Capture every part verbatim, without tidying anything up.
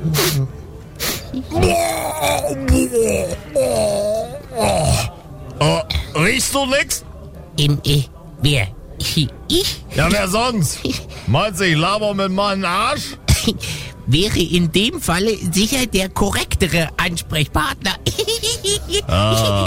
Oh, riechst du nix? Im, äh, wer? Ich? Ja, wer sonst? Meinst du, ich laber mit meinem Arsch? Wäre in dem Falle sicher der korrektere Ansprechpartner. Ah.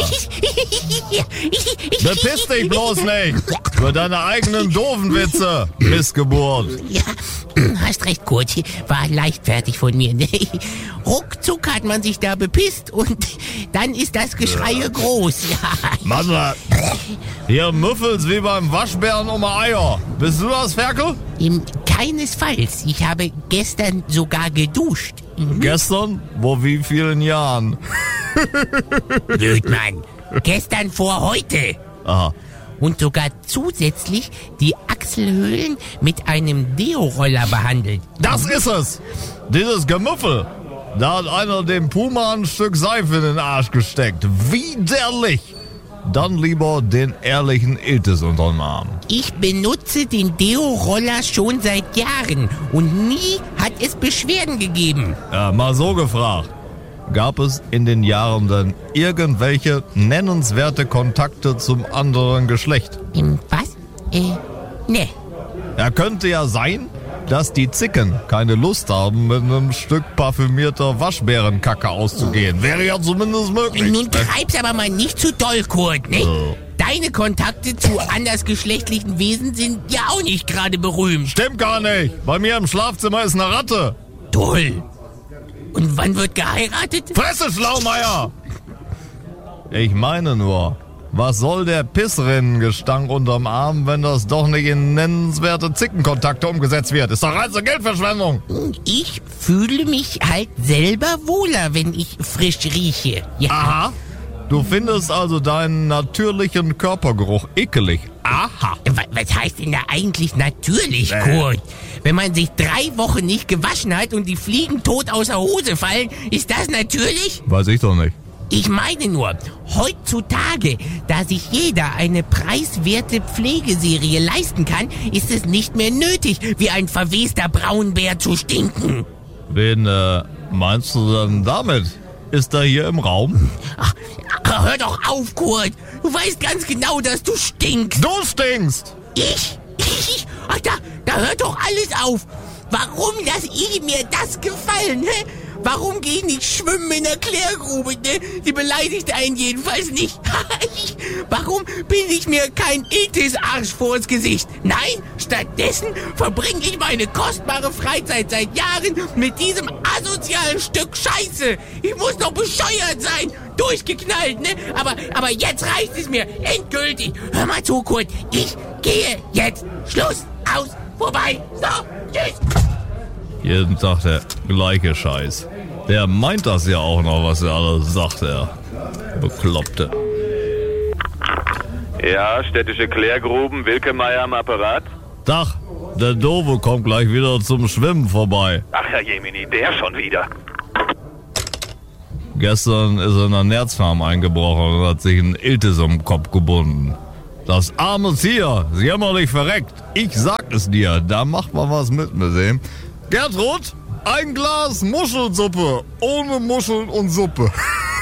Bepiss dich bloß nicht für deine eigenen doofen Witze, Missgeburt. Ja, hast recht, Kurt. War leichtfertig von mir. Ne? Ruckzuck hat man sich da bepisst und dann ist das Geschrei ja groß. Ja. Mann, hier müffelt's wie beim Waschbären um Eier. Bist du das, Ferkel? Im, keinesfalls. Ich habe gestern sogar geduscht. Mhm. Gestern? Vor wie vielen Jahren? Blödmann. Gestern vor heute. Aha. Und sogar zusätzlich die Achselhöhlen mit einem Deo-Roller behandelt. Das ist es! Dieses Gemüffel. Da hat einer dem Puma ein Stück Seife in den Arsch gesteckt. Widerlich! Dann lieber den ehrlichen Iltis unterm Arm. Ich benutze den Deo-Roller schon seit Jahren und nie hat es Beschwerden gegeben. Ja, mal so gefragt. Gab es in den Jahren denn irgendwelche nennenswerte Kontakte zum anderen Geschlecht? Im was? Äh, ne. Ja, könnte ja sein, dass die Zicken keine Lust haben, mit einem Stück parfümierter Waschbärenkacke auszugehen. Wäre ja zumindest möglich. Nun treib's aber mal nicht zu doll, Kurt, ne? Oh. Deine Kontakte zu andersgeschlechtlichen Wesen sind ja auch nicht gerade berühmt. Stimmt gar nicht. Bei mir im Schlafzimmer ist eine Ratte. Toll. Und wann wird geheiratet? Fresse, Schlaumeier! Ich meine nur, was soll der Pissrinnengestank unterm Arm, wenn das doch nicht in nennenswerte Zickenkontakte umgesetzt wird? Ist doch reine Geldverschwendung. Ich fühle mich halt selber wohler, wenn ich frisch rieche. Ja. Aha. Du findest also deinen natürlichen Körpergeruch ekelig. Aha. Was heißt denn da eigentlich natürlich, Äh. Kurt? Wenn man sich drei Wochen nicht gewaschen hat und die Fliegen tot aus der Hose fallen, ist das natürlich? Weiß ich doch nicht. Ich meine nur, heutzutage, da sich jeder eine preiswerte Pflegeserie leisten kann, ist es nicht mehr nötig, wie ein verwester Braunbär zu stinken. Wen äh, meinst du denn damit? Ist er hier im Raum? Ach, ach, hör doch auf, Kurt. Du weißt ganz genau, dass du stinkst. Du stinkst! Ich? Ich? Ach, da, da hört doch alles auf. Warum lass ich mir das gefallen, hä? Warum geh ich nicht schwimmen in der Klärgrube, ne? Die beleidigt einen jedenfalls nicht. Warum bin ich mir kein Iltis-Arsch vors Gesicht? Nein, stattdessen verbringe ich meine kostbare Freizeit seit Jahren mit diesem asozialen Stück Scheiße. Ich muss doch bescheuert sein. Durchgeknallt, ne? Aber, aber jetzt reicht es mir. Endgültig. Hör mal zu, Kurt. Ich gehe jetzt. Schluss. Aus. Vorbei. So. Tschüss. Jeden Tag der gleiche Scheiß. Der meint das ja auch noch, was er alles sagt, er. Bekloppte. Ja, städtische Klärgruben, Wilkemeyer am Apparat. Tag, der Dove kommt gleich wieder zum Schwimmen vorbei. Ach ja, Jemini, der schon wieder. Gestern ist er in der Nerzfarm eingebrochen und hat sich ein Iltis um den Kopf gebunden. Das arme Tier, jämmerlich verreckt. Ich sag es dir, da macht man was mit mit dem. Gertrud, ein Glas Muschelsuppe ohne Muscheln und Suppe.